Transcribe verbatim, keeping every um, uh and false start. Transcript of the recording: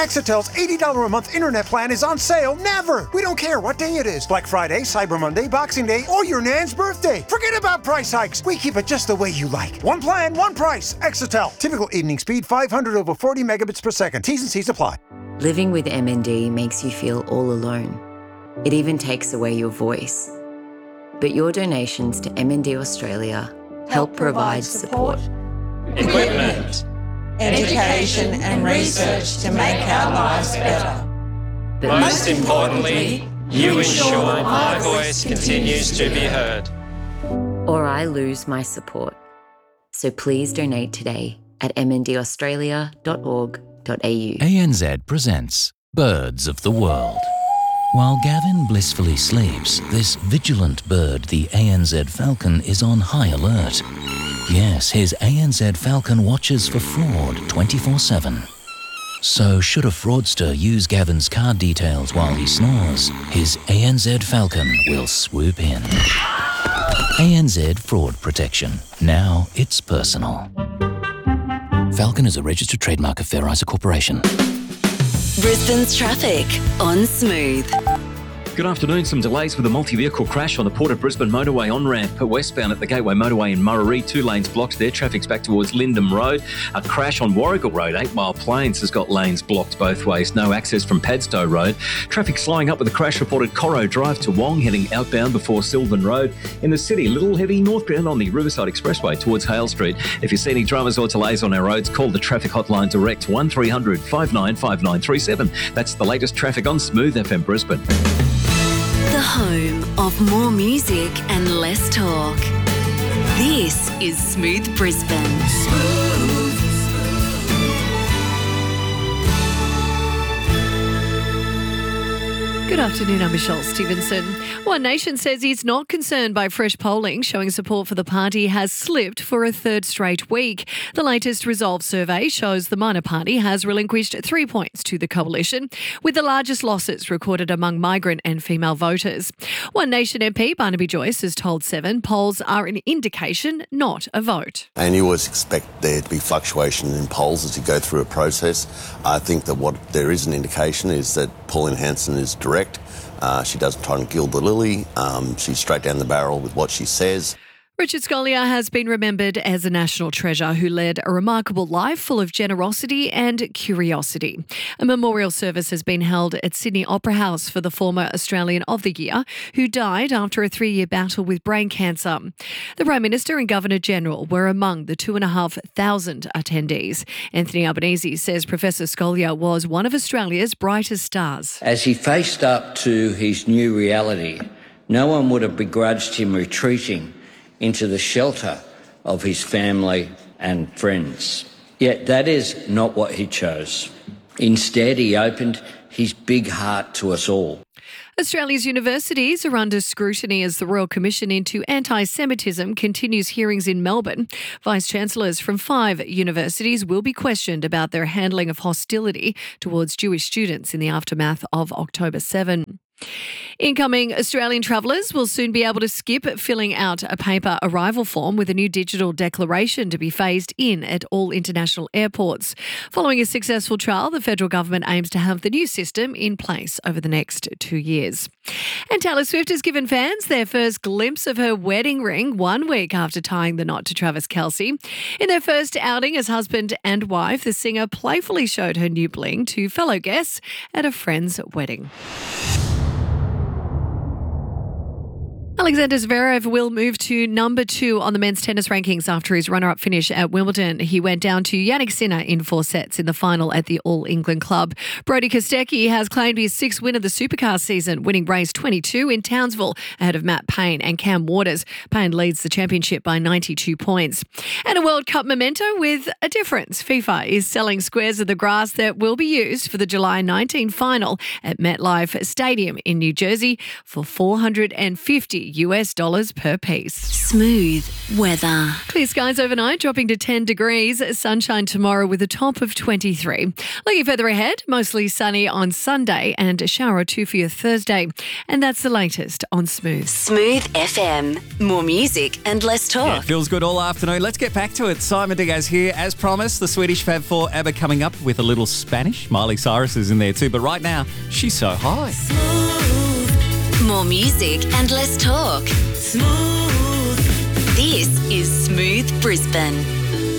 Exatel's eighty dollars a month internet plan is on sale never. We don't care what day it is. Black Friday, Cyber Monday, Boxing Day, or your nan's birthday. Forget about price hikes. We keep it just the way you like. One plan, one price. Exatel. Typical evening speed five hundred over forty megabits per second. T's and C's apply. Living with M N D makes you feel all alone. It even takes away your voice. But your donations to M N D Australia help, help provide support, equipment, education and research to make our lives better. But most importantly, you ensure my voice continues to be heard. Or I lose my support. So please donate today at m n d australia dot org dot a u. A N Z presents Birds of the World. While Gavin blissfully sleeps, this vigilant bird, the A N Z falcon, is on high alert. Yes, his A N Z falcon watches for fraud twenty-four seven. So should a fraudster use Gavin's card details while he snores, his A N Z falcon will swoop in. A N Z Fraud Protection. Now it's personal. Falcon is a registered trademark of Fair Isa Corporation. Brisbane's traffic on Smooth. Good afternoon. Some delays with a multi-vehicle crash on the Port of Brisbane motorway on-ramp westbound at the Gateway motorway in Murray. Two lanes blocked there. Traffic's back towards Lyndham Road. A crash on Warrigal Road. Eight Mile Plains has got lanes blocked both ways. No access from Padstow Road. Traffic slowing up with a crash reported Corro Drive to Wong, heading outbound before Sylvan Road. In the city, a little heavy northbound on the Riverside Expressway towards Hale Street. If you see any dramas or delays on our roads, call the traffic hotline direct one three hundred five nine five nine three seven. That's the latest traffic on Smooth F M Brisbane. The home of more music and less talk. This is Smooth Brisbane. Smooth. Good afternoon, I'm Michelle Stevenson. One Nation says he's not concerned by fresh polling showing support for the party has slipped for a third straight week. The latest Resolve survey shows the minor party has relinquished three points to the coalition, with the largest losses recorded among migrant and female voters. One Nation M P Barnaby Joyce has told Seven polls are an indication, not a vote. And you always expect there to be fluctuation in polls as you go through a process. I think that what there is an indication is that Pauline Hanson is direct. Uh, she doesn't try and gild the lily. Um, she's straight down the barrel with what she says. Richard Scolyer has been remembered as a national treasure who led a remarkable life full of generosity and curiosity. A memorial service has been held at Sydney Opera House for the former Australian of the Year, who died after a three-year battle with brain cancer. The Prime Minister and Governor-General were among the two and a half thousand attendees. Anthony Albanese says Professor Scolyer was one of Australia's brightest stars. As he faced up to his new reality, no one would have begrudged him retreating into the shelter of his family and friends. Yet that is not what he chose. Instead, he opened his big heart to us all. Australia's universities are under scrutiny as the Royal Commission into Anti-Semitism continues hearings in Melbourne. Vice-Chancellors from five universities will be questioned about their handling of hostility towards Jewish students in the aftermath of October seventh. Incoming Australian travellers will soon be able to skip filling out a paper arrival form with a new digital declaration to be phased in at all international airports. Following a successful trial, the federal government aims to have the new system in place over the next two years. And Taylor Swift has given fans their first glimpse of her wedding ring one week after tying the knot to Travis Kelce. In their first outing as husband and wife, the singer playfully showed her new bling to fellow guests at a friend's wedding. Alexander Zverev will move to number two on the men's tennis rankings after his runner-up finish at Wimbledon. He went down to Jannik Sinner in four sets in the final at the All England Club. Brodie Kostecki has claimed his sixth win of the Supercar season, winning race twenty-two in Townsville ahead of Matt Payne and Cam Waters. Payne leads the championship by ninety-two points. And a World Cup memento with a difference. FIFA is selling squares of the grass that will be used for the July nineteenth final at MetLife Stadium in New Jersey for four hundred fifty U S dollars per piece. Smooth weather. Clear skies overnight, dropping to ten degrees. Sunshine tomorrow with a top of twenty-three. Looking further ahead, mostly sunny on Sunday and a shower or two for your Thursday. And that's the latest on Smooth. Smooth F M. More music and less talk. Yeah, feels good all afternoon. Let's get back to it. Simon Diaz here. As promised, the Swedish Fab Four, ABBA, coming up with a little Spanish. Miley Cyrus is in there too, but right now, she's so high. Smooth. More music and less talk. Smooth. This is Smooth Brisbane.